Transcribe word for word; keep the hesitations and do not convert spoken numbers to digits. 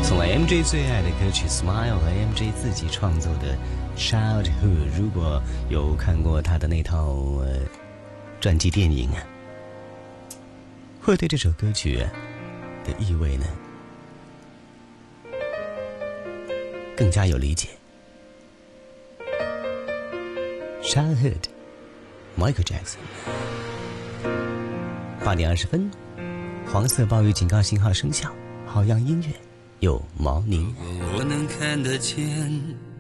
送来 M J 最爱的歌曲 Smile 和 M J 自己创作的 Childhood。 如果有看过他的那套呃传记电影啊，会对这首歌曲、啊、的意味呢更加有理解。 Childhood Michael Jackson。 八点二十分，黄色暴雨警告信号生效，好样音乐有毛宁。 如果我能看得见